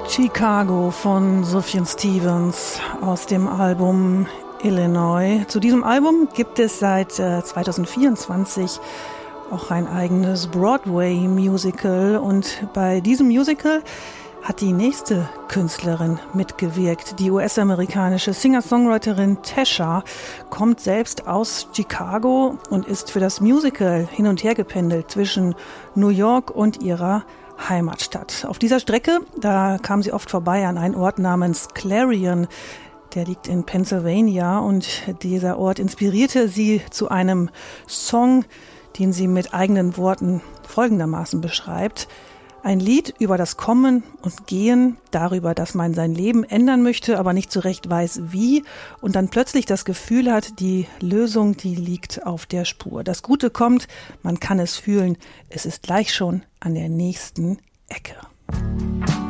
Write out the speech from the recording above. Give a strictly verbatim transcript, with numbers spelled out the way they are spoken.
Chicago von Sufjan Stevens aus dem Album Illinois. Zu diesem Album gibt es seit äh, zwanzig vierundzwanzig auch ein eigenes Broadway-Musical, und bei diesem Musical hat die nächste Künstlerin mitgewirkt. Die U S-amerikanische Singer-Songwriterin Tasha kommt selbst aus Chicago und ist für das Musical hin und her gependelt zwischen New York und ihrer Heimatstadt. Auf dieser Strecke, da kam sie oft vorbei an einen Ort namens Clarion. Der liegt in Pennsylvania, und dieser Ort inspirierte sie zu einem Song, den sie mit eigenen Worten folgendermaßen beschreibt: Ein Lied über das Kommen und Gehen, darüber, dass man sein Leben ändern möchte, aber nicht so recht weiß wie, und dann plötzlich das Gefühl hat, die Lösung, die liegt auf der Spur. Das Gute kommt, man kann es fühlen, es ist gleich schon an der nächsten Ecke.